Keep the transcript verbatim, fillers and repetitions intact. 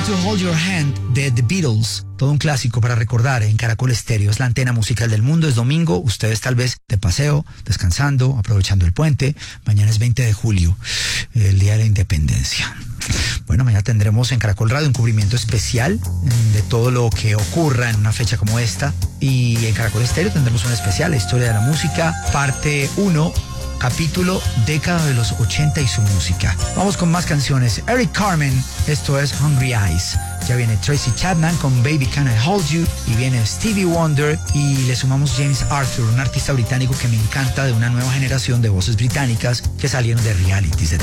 to Hold Your Hand de The Beatles. Todo un clásico para recordar en Caracol Estéreo. Es la antena musical del mundo. Es domingo. Ustedes tal vez de paseo, descansando, aprovechando el puente. Mañana es veinte de julio, el Día de la Independencia. Bueno, mañana tendremos en Caracol Radio un cubrimiento especial de todo lo que ocurra en una fecha como esta. Y en Caracol Estéreo tendremos un especial, la historia de la música, parte uno. Capítulo década de los ochenta y su música. Vamos con más canciones. Eric Carmen, esto es Hungry Eyes. Ya viene Tracy Chapman con Baby Can I Hold You, y viene Stevie Wonder, y le sumamos James Arthur, un artista británico que me encanta, de una nueva generación de voces británicas que salieron de realities de